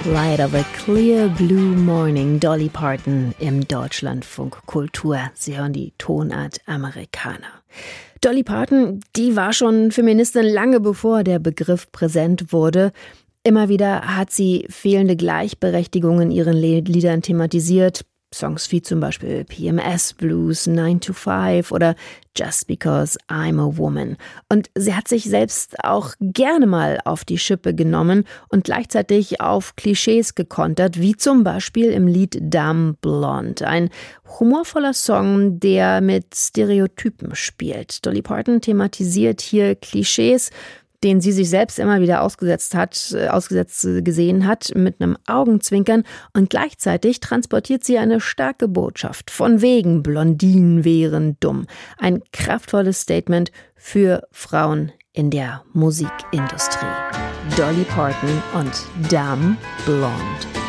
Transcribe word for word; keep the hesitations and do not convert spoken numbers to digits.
Light of a Clear Blue Morning, Dolly Parton im Deutschlandfunk Kultur. Sie hören die Tonart Amerikaner. Dolly Parton, die war schon Feministin lange bevor der Begriff präsent wurde. Immer wieder hat sie fehlende Gleichberechtigung in ihren Liedern thematisiert. Songs wie zum Beispiel P M S Blues, nine to five oder Just Because I'm a Woman. Und sie hat sich selbst auch gerne mal auf die Schippe genommen und gleichzeitig auf Klischees gekontert, wie zum Beispiel im Lied Dumb Blonde. Ein humorvoller Song, der mit Stereotypen spielt. Dolly Parton thematisiert hier Klischees, den sie sich selbst immer wieder ausgesetzt hat, ausgesetzt gesehen hat, mit einem Augenzwinkern, und gleichzeitig transportiert sie eine starke Botschaft. Von wegen Blondinen wären dumm. Ein kraftvolles Statement für Frauen in der Musikindustrie. Dolly Parton und Dumb Blonde.